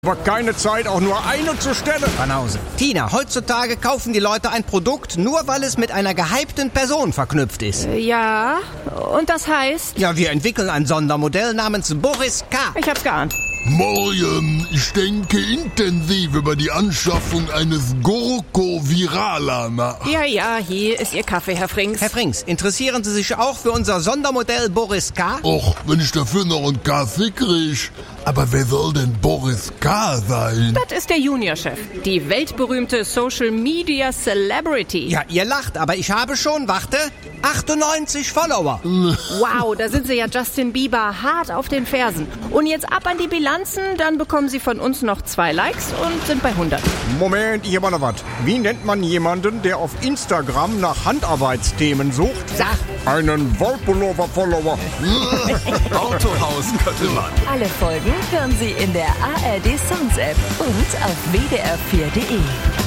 aber keine Zeit, auch nur eine zu stellen. Banause. Tina, heutzutage kaufen die Leute ein Produkt, nur weil es mit einer gehypten Person verknüpft ist. Ja, und das heißt? Ja, wir entwickeln ein Sondermodell namens Boris K. Ich hab's geahnt. Morgen, ich denke intensiv über die Anschaffung eines Gorko Virala nach. Ja, hier ist Ihr Kaffee, Herr Frings. Herr Frings, interessieren Sie sich auch für unser Sondermodell Boris K? Och, wenn ich dafür noch einen Kaffee krieg. Aber wer soll denn Boris K. sein? Das ist der Juniorchef, die weltberühmte Social Media Celebrity. Ja, ihr lacht, aber ich habe schon, 98 Follower. Wow, da sind Sie ja Justin Bieber hart auf den Fersen. Und jetzt ab an die Bilanzen, dann bekommen Sie von uns noch 2 Likes und sind bei 100. Moment, ich hab noch was. Wie nennt man jemanden, der auf Instagram nach Handarbeitsthemen sucht? Sag. Einen Wollpullover-Follower. Autohaus Köttelmann. Alle Folgen hören Sie in der ARD Sounds App und auf wdr4.de.